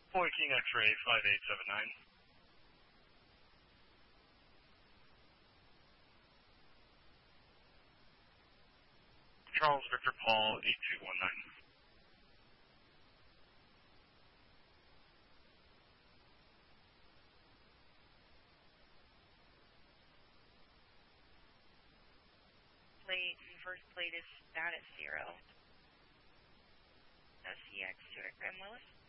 Boy King X-ray 5879. Charles Victor Paul 8219. First plate is status 0. CX to Graham Willis.